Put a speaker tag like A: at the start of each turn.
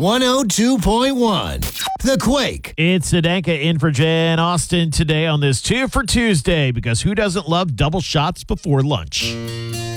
A: 102.1. The Quake.
B: It's Zdenka in for Jen Austen today on this 2 for Tuesday, because who doesn't love double shots before lunch?